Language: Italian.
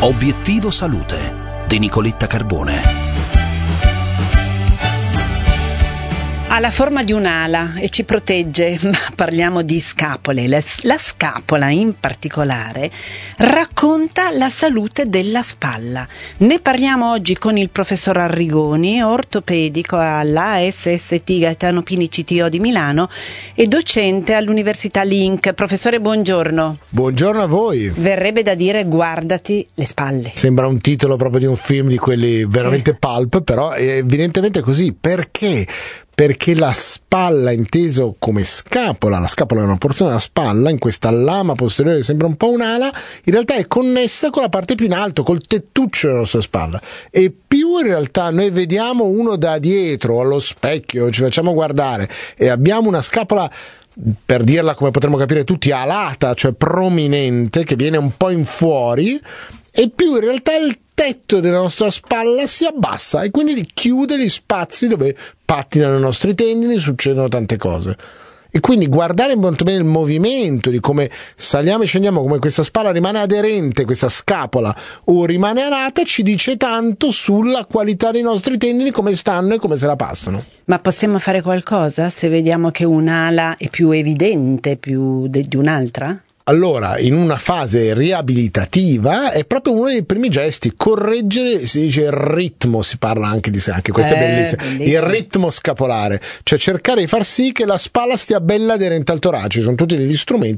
Obiettivo Salute di Nicoletta Carbone. Ha la forma di un'ala e ci protegge, ma parliamo di scapole. La scapola in particolare racconta la salute della spalla. Ne parliamo oggi con il professor Arrigoni, ortopedico all'ASST Gaetano Pini CTO di Milano e docente all'Università Link. Professore, buongiorno. Buongiorno a voi. Verrebbe da dire guardati le spalle. Sembra un titolo proprio di un film di quelli veramente pulp, però è evidentemente così. Perché? Perché la spalla, inteso come scapola, la scapola è una porzione della spalla, in questa lama posteriore che sembra un po' un'ala, in realtà è connessa con la parte più in alto, col tettuccio della nostra spalla. E più in realtà noi vediamo uno da dietro, allo specchio, ci facciamo guardare e abbiamo una scapola, per dirla come potremmo capire tutti, alata, cioè prominente, che viene un po' in fuori, e più in realtà il tetto della nostra spalla si abbassa e quindi chiude gli spazi dove pattinano i nostri tendini, succedono tante cose. E quindi guardare molto bene il movimento di come saliamo e scendiamo, come questa spalla rimane aderente, questa scapola, o rimane alata, ci dice tanto sulla qualità dei nostri tendini, come stanno e come se la passano. Ma possiamo fare qualcosa se vediamo che un'ala è più evidente di un'altra? Allora, in una fase riabilitativa è proprio uno dei primi gesti, correggere, si dice il ritmo, si parla anche di sé, anche questo è bellissimo, il ritmo scapolare, cioè cercare di far sì che la spalla stia bella aderente al torace. Sono tutti degli strumenti